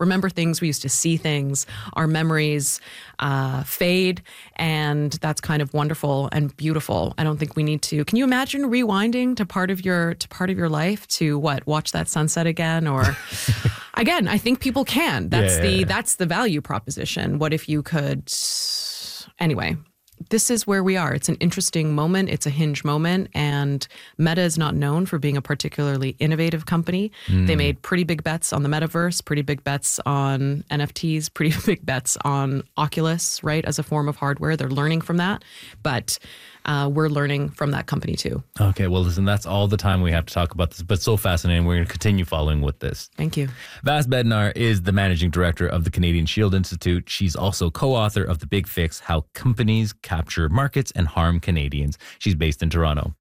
remember things. We used to see things. Our memories fade, and that's kind of wonderful and beautiful. I don't think we need to. Can you imagine rewinding to part of your life to watch that sunset again? Or again, I think people can. That's the value proposition. What if you could? Anyway. This is where we are. It's an interesting moment. It's a hinge moment. And Meta is not known for being a particularly innovative company. They made pretty big bets on the metaverse, pretty big bets on NFTs, pretty big bets on Oculus, right, as a form of hardware. They're learning from that. But we're learning from that company too. Okay, well, listen, that's all the time we have to talk about this, but so fascinating. We're going to continue following with this. Thank you. Vas Bednar is the managing director of the Canadian Shield Institute. She's also co-author of The Big Fix, How Companies Capture Markets and Harm Canadians. She's based in Toronto.